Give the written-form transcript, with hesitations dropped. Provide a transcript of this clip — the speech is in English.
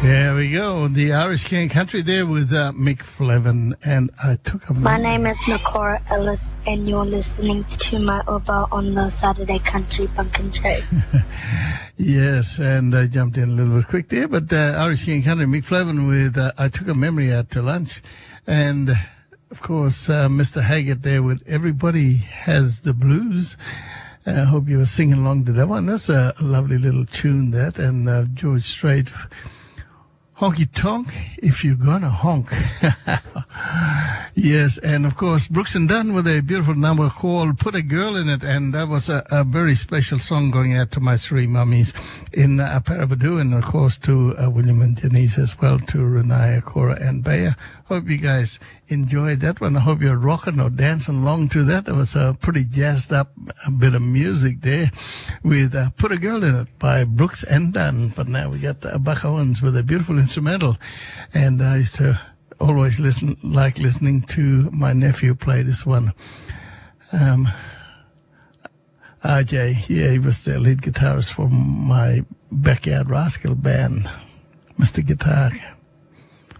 There we go. The Irish King Country there with Mick Flavin, and I took a... My name is Nakora Ellis, and you're listening to my Oba on the Saturday Country Pumpkin Show. Yes, and I jumped in a little bit quick there, but Irish King Country, Mick Flavin with I Took a Memory Out to Lunch. And, of course, Mr. Haggart there with Everybody Has the Blues. I hope you were singing along to that one. That's a lovely little tune, that. And George Strait... Honky Tonk, if you're gonna honk. Yes, and of course, Brooks and Dunn with a beautiful number called Put a Girl in It, and that was a very special song going out to my three mummies in Parabadoo, and of course to William and Denise as well, to Renaya, Cora, and Bea. Hope you guys enjoyed that one. I hope you're rocking or dancing along to that. It was a pretty jazzed up bit of music there with Put a Girl in It by Brooks and Dunn. But now we got Buck Owens with a beautiful instrumental, and I used to always like listening to my nephew play this one. RJ, yeah, he was the lead guitarist for my Backyard Rascal band, Mr. Guitar.